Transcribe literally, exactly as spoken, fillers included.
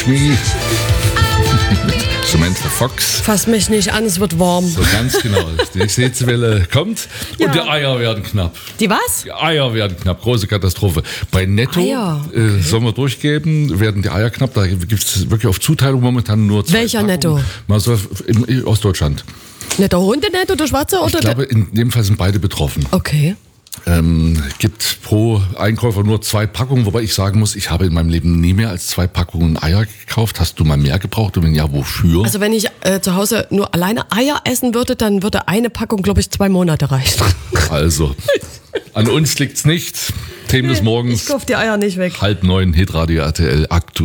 Touch Me. Samantha Fox. Fass mich nicht an, es wird warm. So ganz genau. Die nächste Hitzewelle kommt und Ja. die Eier werden knapp. Die was? Die Eier werden knapp. Große Katastrophe. Bei Netto, Eier, okay. äh, sollen wir durchgeben, werden die Eier knapp. Da gibt es wirklich auf Zuteilung momentan nur zwei Welcher Packungen. Netto? Mal so in, in Ostdeutschland. Netto Hunde, Netto der Schwarze oder Ich glaube, in dem Fall sind beide betroffen. der? Okay. Ähm, gibt pro Einkäufer nur zwei Packungen, wobei ich sagen muss, ich habe in meinem Leben nie mehr als zwei Packungen Eier gekauft. Hast du mal mehr gebraucht und wenn ja, wofür? Also wenn ich äh, zu Hause nur alleine Eier essen würde, dann würde eine Packung, glaube ich, zwei Monate reichen. Also, an uns liegt's nicht. Themen des Morgens, Ich kauf die Eier nicht weg. halb neun, Hitradio R T L, aktuell.